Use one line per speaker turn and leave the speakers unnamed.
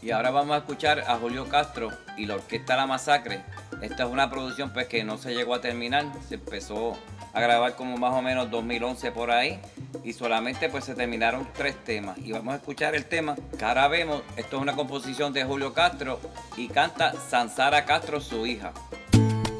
Y ahora vamos a escuchar a Julio Castro y la Orquesta La Masacre. Esta es una producción pues que no se llegó a terminar, se empezó a grabar como más o menos 2011 por ahí y solamente pues se terminaron 3 temas. Y vamos a escuchar el tema Cara Vemos. Esto es una composición de Julio Castro y canta Sansara Castro, su hija.